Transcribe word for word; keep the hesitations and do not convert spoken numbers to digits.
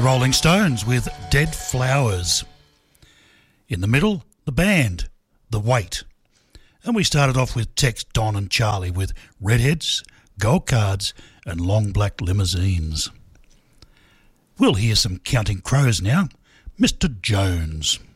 Rolling Stones with Dead Flowers. In the middle, the band, The Weight. And we started off with Tex, Don and Charlie with Redheads, Gold Cards and Long Black Limousines. We'll hear some Counting Crows now. Mister Jones.